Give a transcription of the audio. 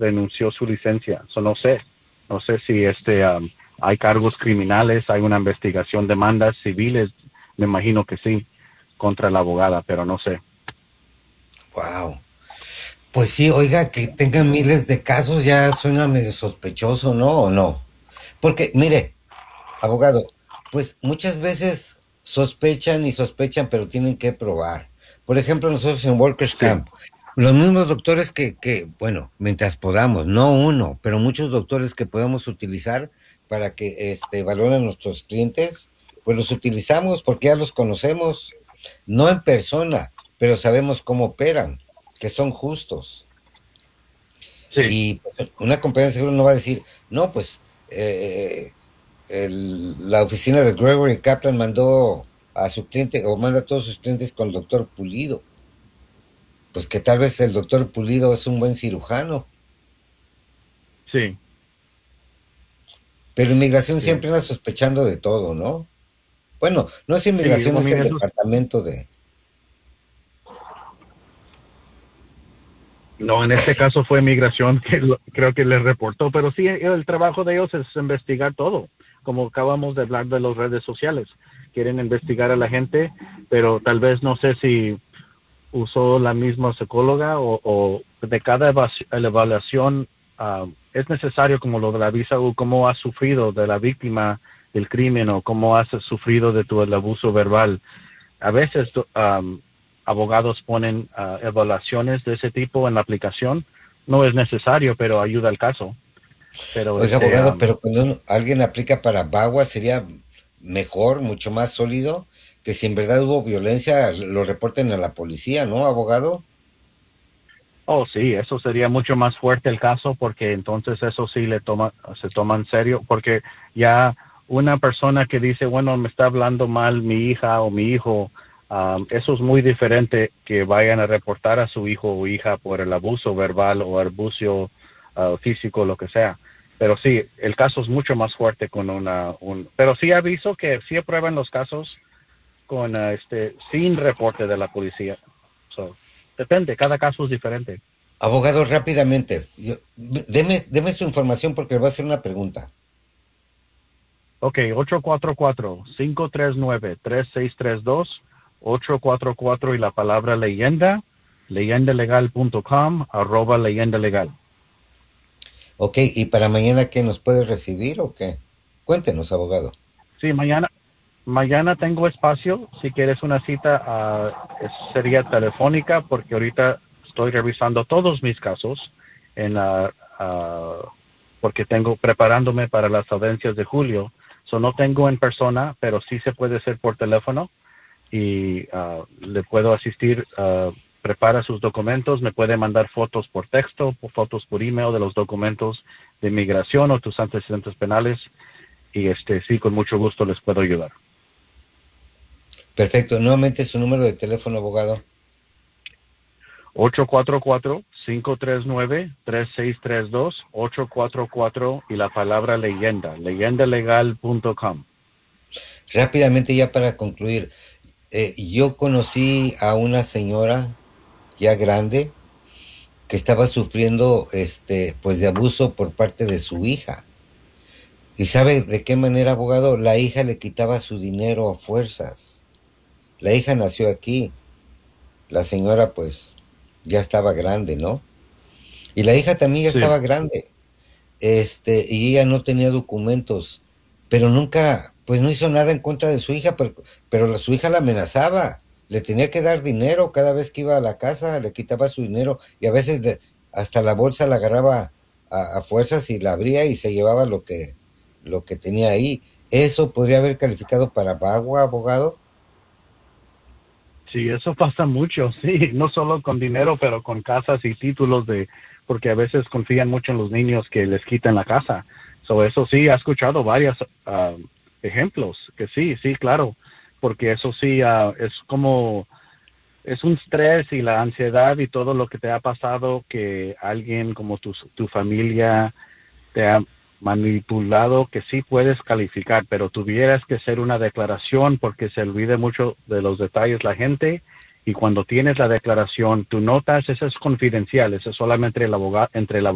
renunció su licencia. No sé si hay cargos criminales, hay una investigación, demandas civiles, me imagino que sí, contra la abogada, pero no sé. Wow. Pues sí, oiga, que tengan miles de casos ya suena medio sospechoso, ¿no? ¿O no? Porque, mire, abogado, pues muchas veces sospechan y sospechan, pero tienen que probar. Por ejemplo, nosotros en Workers Sí, Camp, los mismos doctores bueno, mientras podamos, no uno, pero muchos doctores que podamos utilizar para que valoren a nuestros clientes, pues los utilizamos porque ya los conocemos, no en persona, pero sabemos cómo operan, que son justos. sí, Y pues, una compañía de seguro no va a decir, no, pues la oficina de Gregory Kaplan mandó a su cliente o manda a todos sus clientes con el doctor Pulido. Pues que tal vez el doctor Pulido es un buen cirujano, sí, pero inmigración sí. siempre anda sospechando de todo, ¿no? Bueno, no es Sí, inmigración, I es mean, el eso departamento de... no, en este caso fue migración que creo que les reportó, pero sí, el trabajo de ellos es investigar todo, como acabamos de hablar de las redes sociales. Quieren investigar a la gente, pero tal vez no sé si usó la misma psicóloga o de cada evaluación es necesario, como lo de la visa U, cómo has sufrido de la víctima del crimen o cómo has sufrido de tu el abuso verbal. A veces abogados ponen evaluaciones de ese tipo en la aplicación. No es necesario, pero ayuda al caso. Pero Oiga, abogado, pero cuando alguien aplica para VAWA sería mejor, mucho más sólido, que si en verdad hubo violencia, lo reporten a la policía, ¿no, abogado? oh, sí, eso sería mucho más fuerte el caso porque entonces eso sí se toma en serio porque ya una persona que dice, bueno, me está hablando mal mi hija o mi hijo, eso es muy diferente que vayan a reportar a su hijo o hija por el abuso verbal o abuso físico, lo que sea. Pero sí, el caso es mucho más fuerte con pero sí aviso que sí aprueban los casos con sin reporte de la policía. So, depende, cada caso es diferente. Abogado, rápidamente, deme su información porque le voy a hacer una pregunta. Ok, 844-539-3632, 844 y la palabra leyenda, leyendalegal.com, @leyendalegal. Ok, ¿y para mañana qué nos puede recibir o qué? Cuéntenos, abogado. Sí, mañana tengo espacio. Si quieres una cita, sería telefónica porque ahorita estoy revisando todos mis casos en porque tengo preparándome para las audiencias de julio. So, no tengo en persona, pero sí se puede hacer por teléfono y le puedo asistir. Prepara sus documentos, me puede mandar fotos por texto, fotos por email de los documentos de inmigración o tus antecedentes penales y sí, con mucho gusto les puedo ayudar. Perfecto, nuevamente su número de teléfono, abogado. 844-539-3632, 844 y la palabra leyenda, leyendalegal.com. Rápidamente ya para concluir, yo conocí a una señora ya grande que estaba sufriendo pues de abuso por parte de su hija. ¿Y sabe de qué manera, abogado? La hija le quitaba su dinero a fuerzas. La hija nació aquí, la señora pues ya estaba grande, ¿no? Y la hija también ya Sí, estaba grande. Y ella no tenía documentos, pero nunca, pues no hizo nada en contra de su hija, pero su hija la amenazaba, le tenía que dar dinero cada vez que iba a la casa, le quitaba su dinero y a veces hasta la bolsa la agarraba a fuerzas y la abría y se llevaba lo que tenía ahí. ¿Eso podría haber calificado para bagua, abogado? sí, eso pasa mucho, sí, no solo con dinero, pero con casas y títulos porque a veces confían mucho en los niños que les quitan la casa. So, eso sí, he escuchado varios ejemplos, que sí, sí, claro, porque eso sí es un estrés y la ansiedad y todo lo que te ha pasado que alguien como tu familia te ha manipulado que sí puedes calificar, pero tuvieras que hacer una declaración porque se olvida mucho de los detalles la gente y cuando tienes la declaración, tú notas, eso es confidencial, eso es solamente el abogado, entre el abogado